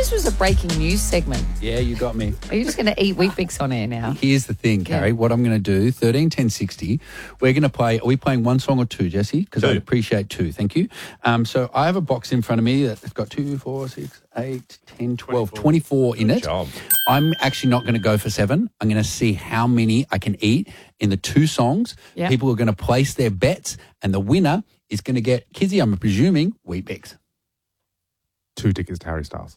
this was a breaking news segment. Yeah, you got me. Are you just going to eat Weet-Bix on air now? Here's the thing, Carrie. What I'm going to do, 13, 10, 60, we're going to play, are we playing one song or two, Jesse? Because I'd appreciate two, thank you. So I have a box in front of me that's got 2, 4, 6, 8, 10, 12, 24 in it. Good job. I'm actually not going to go for 7. I'm going to see how many I can eat in the 2 songs. Yep. People are going to place their bets, and the winner is going to get, Kizzy, I'm presuming, Weet-Bix. 2 tickets to Harry Styles.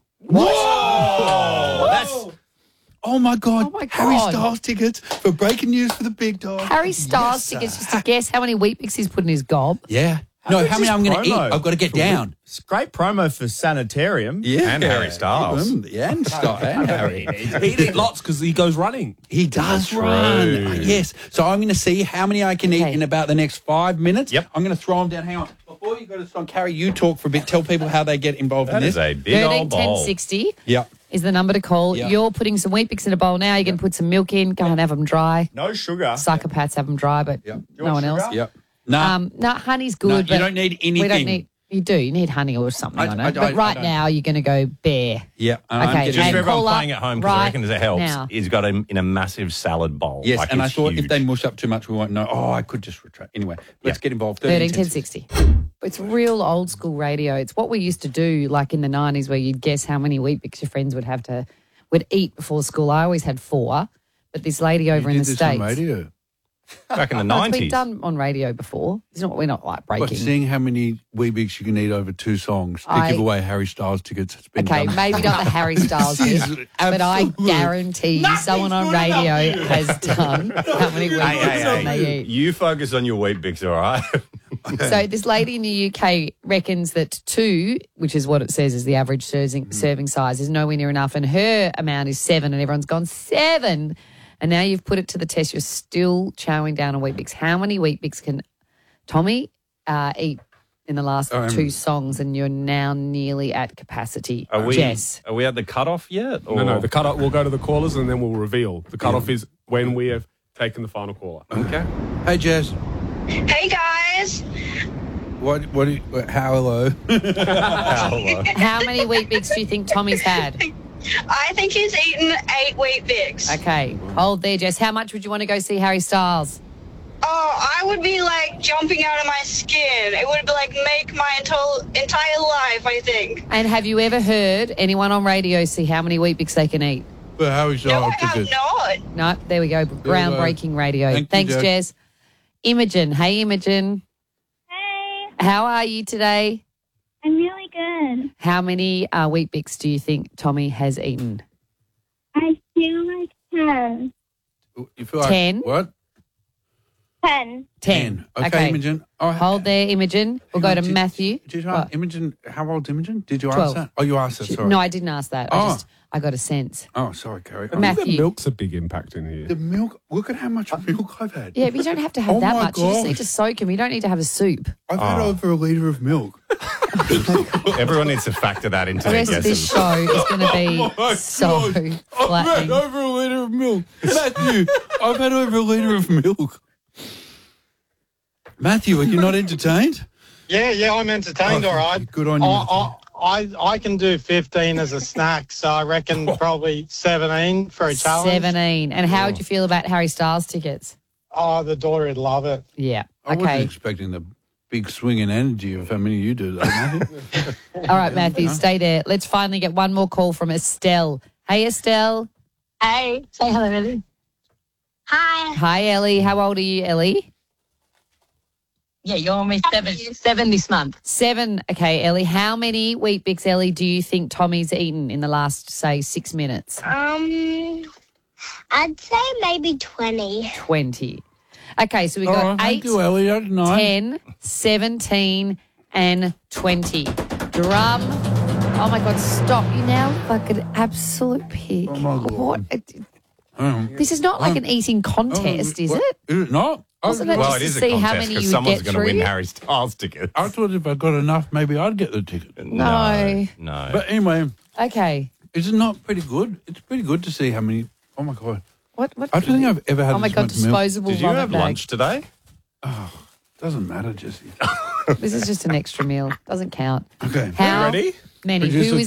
Whoa! That's Oh, my God. Oh, my Harry God. Styles tickets for breaking news for the big dog. Harry Styles tickets just to guess how many Weet-Bix he's put in his gob. Yeah. No, how many I'm going to eat? promo? I've got to get down. It's great promo for Sanitarium Yeah. and Harry Styles. Yeah, and Styles and Harry. He'd eat lots because he goes running. He does run. Yes. So I'm going to see how many I can eat Okay. in about the next 5 minutes. Yep. I'm going to throw them down. Hang on. Before you go to the song, Carrie, you talk for a bit. Tell people how they get involved in That this. is a big 13 old 10 bowl. 60 Yep. is the number to call. Yeah. You're putting some Weet-Bix in a bowl now. You're going to put some milk in. Go and have them dry. No sugar. Psychopaths have them dry, but Yep. no one else. Yep. No. No, honey's No, good. you but don't need anything. We don't need. You do. You need honey or something on it. But right don't. now, you're going to go bare. Yeah. Okay, Just and for everyone call up playing at home, because I right reckon it helps, now. he's got him in a massive salad bowl. Yes, Like, and I it's thought huge. if they mush up too much, we won't know. Oh, I could just retract. Anyway, let's get involved. 13 10 60. It's real old school radio. It's what we used to do, like in the 90s, where you'd guess how many Weet-Bix your friends would eat before school. I always had 4, but this lady over in the States. Radio. back in the No, it's 90s. been done on radio before. We're not like But breaking. seeing how many Weet-Bix you can eat over 2 songs to give away Harry Styles tickets. It's been Okay, done. maybe not the Harry Styles This bit, is but I absolute- guarantee someone on radio has done how many Weet-Bix they eat. You focus on your Weet-Bix, all right? So this lady in the UK reckons that 2, which is what it says is the average serving size, is nowhere near enough, and her amount is 7, and everyone's gone 7. And now you've put it to the test. You're still chowing down on Weet-Bix. How many Weet-Bix can Tommy eat in the last 2 songs? And you're now nearly at capacity. Jess. Are we at the cutoff yet? Or? No, the cutoff, we'll go to the callers and then we'll reveal. The cutoff is when we have taken the final caller. Okay. Hey, Jess. Hey guys, How hello? How many Weet-Bix do you think Tommy's had? I think he's eaten 8 Weet-Bix. Okay, hold there, Jess. How much would you want to go see Harry Styles? Oh, I would be like jumping out of my skin. It would be like make my entire life, I think. And have you ever heard anyone on radio see how many Weet-Bix they can eat? Well, Harry No, Styles I have tickets. not. No, there we go. Groundbreaking radio. Thank you, Thanks, Jess. Jess. Imogen. Hey, Imogen. Hey, How are you today? I'm really good. How many Weet-Bix do you think Tommy has eaten? I feel like 10. You feel like 10? What? 10. 10. Okay, Imogen. Oh, Hold there, Imogen. We'll go to Matthew. Did you What? ask Imogen? How old's Imogen? Did you 12. ask that? Oh, you asked that. Sorry. No, I didn't ask that. Oh. I got a sense. Oh, sorry, Carrie. The Matthew. milk's a big impact in here. The milk. Look at how much milk I've had. Yeah, but you don't have to have Oh that my much. You just gosh. need to soak him. You don't need to have a soup. I've had over a litre of milk. Everyone needs to factor that into The their rest of this guesses. show is going to be my so God. I've had flattening. over a litre of milk. Matthew, I've had over a litre of milk. Matthew, are you not entertained? Yeah, I'm entertained, all right. Good on you. I can do 15 as a snack, so I reckon probably 17 for a challenge. 17. And how would you feel about Harry Styles tickets? Oh, the daughter would love it. Yeah. I wasn't Okay. expecting the big swing in energy of how many you do, though, Matthew. All right, Matthew, stay there. Let's finally get one more call from Estelle. Hey, Estelle. Hey, say hello, Ellie. Hi. Hi, Ellie. How old are you, Ellie? Yeah, you're almost 7 this month. 7. Okay, Ellie. How many Weet-Bix, Ellie, do you think Tommy's eaten in the last, say, 6 minutes? I'd say maybe 20. 20. Okay, so we've All got right, 8, thank you, Ellie. That's nice. 10, 17, and 20. Drum. Oh, my God, stop. You now look like an absolute pig. Oh, my God. What? This is not like an eating contest, is What? it? Is it not? Wasn't it Well, just it is to a see how contest many because you would someone's get going to win through? Harry Styles tickets. I thought if I got enough, maybe I'd get the ticket. No. No. But anyway, Okay. is it not pretty good? It's pretty good to see how many. Oh, my God. What? I don't think I've ever had Oh, my this God, much milk. disposable Did you vomit have bag. lunch today? Doesn't matter, Jesse. This is just an extra meal. Doesn't count. Okay. How ready? many? Producer Who is